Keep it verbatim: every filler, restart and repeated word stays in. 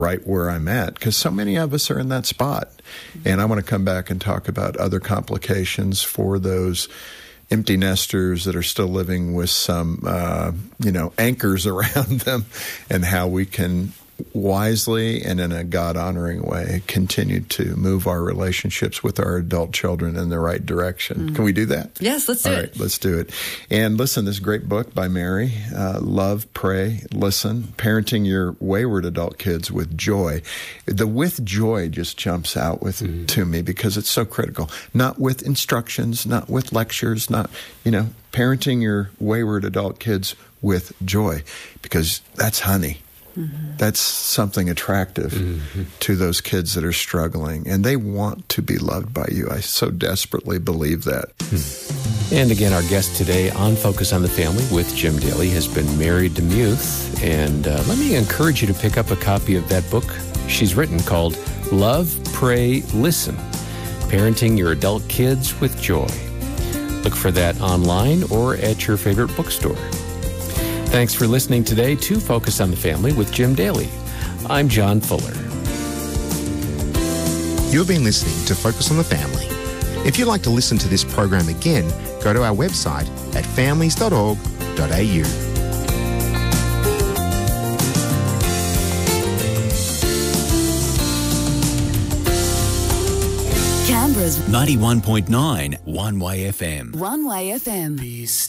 right where I'm at, because so many of us are in that spot. And I want to come back and talk about other complications for those empty nesters that are still living with some, uh, you know, anchors around them, and how we can wisely and in a God-honoring way continue to move our relationships with our adult children in the right direction. Mm-hmm. Can we do that? Yes, let's do All it. Right, let's do it. And listen, this great book by Mary, uh, Love, Pray, Listen, Parenting Your Wayward Adult Kids with Joy. The with joy just jumps out with mm-hmm. to me, because it's so critical. Not with instructions, not with lectures, not, you know, parenting your wayward adult kids with joy, because that's honey. Mm-hmm. That's something attractive mm-hmm. to those kids that are struggling, and they want to be loved by you. I so desperately believe that. Mm. And again, our guest today on Focus on the Family with Jim Daly has been Mary DeMuth, and uh, let me encourage you to pick up a copy of that book she's written called Love, Pray, Listen, Parenting Your Adult Kids with Joy. Look for that online or at your favorite bookstore. Thanks for listening today to Focus on the Family with Jim Daly. I'm John Fuller. You've been listening to Focus on the Family. If you'd like to listen to this program again, go to our website at families dot org dot a u. Canberra's ninety-one point nine One Way F M. One Way F M. Peace.